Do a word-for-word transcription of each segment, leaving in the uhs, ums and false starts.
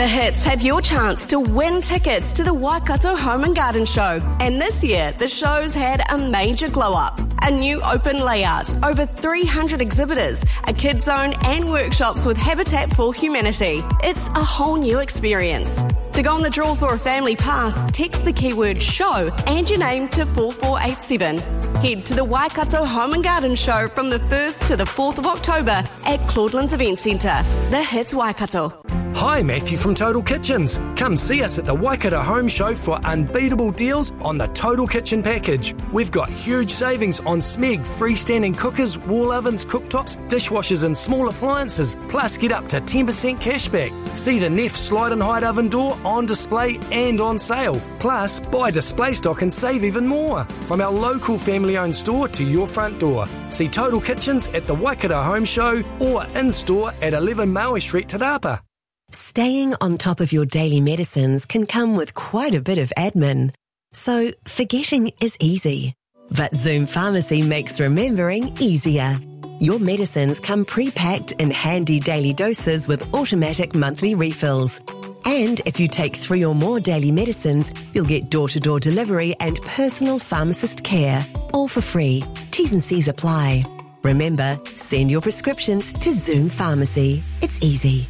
The Hits have your chance to win tickets to the Waikato Home and Garden Show. And this year, the show's had a major glow-up. A new open layout, over three hundred exhibitors, a kids zone and workshops with Habitat for Humanity. It's a whole new experience. To go on the draw for a family pass, text the keyword show and your name to four four eight seven. Head to the Waikato Home and Garden Show from the first to the fourth of October at Claudelands Event Centre. The Hits Waikato. Hi, Matthew from Total Kitchens. Come see us at the Waikato Home Show for unbeatable deals on the Total Kitchen package. We've got huge savings on Smeg freestanding cookers, wall ovens, cooktops, dishwashers and small appliances. Plus, get up to ten percent cashback. See the Neff slide and hide oven door on display and on sale. Plus, buy display stock and save even more. From our local family-owned store to your front door. See Total Kitchens at the Waikato Home Show or in-store at eleven Maui Street, Te Rapa. Staying on top of your daily medicines can come with quite a bit of admin. So forgetting is easy. But Zoom Pharmacy makes remembering easier. Your medicines come pre-packed in handy daily doses with automatic monthly refills. And if you take three or more daily medicines, you'll get door-to-door delivery and personal pharmacist care. All for free. T's and C's apply. Remember, send your prescriptions to Zoom Pharmacy. It's easy.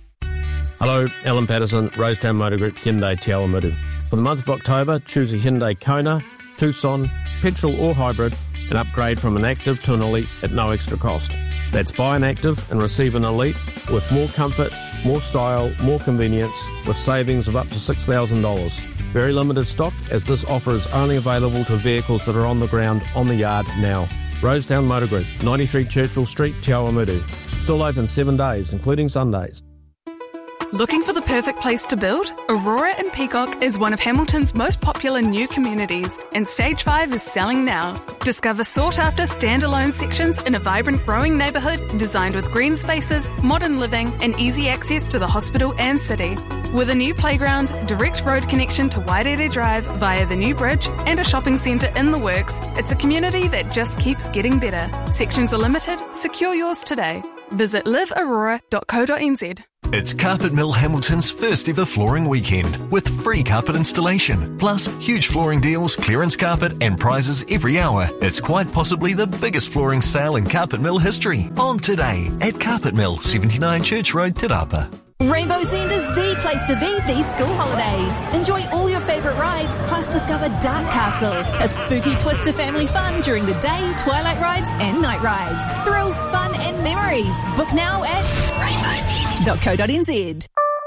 Hello, Alan Patterson, Rosetown Motor Group, Hyundai Te Awamutu. For the month of October, choose a Hyundai Kona, Tucson, petrol or hybrid, and upgrade from an Active to an Elite at no extra cost. That's buy an Active and receive an Elite with more comfort, more style, more convenience, with savings of up to six thousand dollars. Very limited stock, as this offer is only available to vehicles that are on the ground, on the yard now. Rosetown Motor Group, ninety-three Churchill Street, Te Awamutu. Still open seven days, including Sundays. Looking for the perfect place to build? Aurora in Peacock is one of Hamilton's most popular new communities, and Stage five is selling now. Discover sought-after standalone sections in a vibrant growing neighbourhood designed with green spaces, modern living and easy access to the hospital and city. With a new playground, direct road connection to Wairere Drive via the new bridge and a shopping centre in the works, it's a community that just keeps getting better. Sections are limited. Secure yours today. Visit live aurora dot co dot n z. It's Carpet Mill Hamilton's first ever flooring weekend with free carpet installation, plus huge flooring deals, clearance carpet and prizes every hour. It's quite possibly the biggest flooring sale in Carpet Mill history. On today at Carpet Mill, seventy-nine Church Road, Te Rapa. Rainbow's End is the place to be these school holidays. Enjoy all your favourite rides, plus discover Dark Castle, a spooky twist of family fun during the day, twilight rides and night rides. Thrills, fun and memories. Book now at rainbows end dot co dot n z.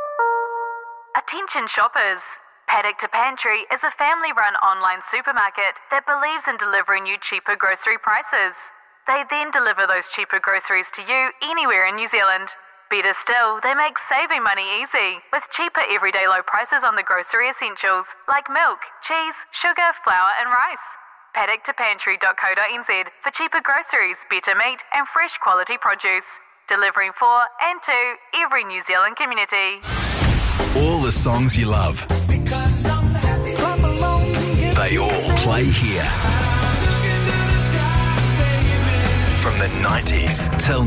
Attention shoppers. Paddock to Pantry is a family-run online supermarket that believes in delivering you cheaper grocery prices. They then deliver those cheaper groceries to you anywhere in New Zealand. Better still, they make saving money easy, with cheaper everyday low prices on the grocery essentials, like milk, cheese, sugar, flour and rice. paddock to pantry dot co dot n z for cheaper groceries, better meat and fresh quality produce. Delivering for and to every New Zealand community. All the songs you love, they all play here. From the nineties till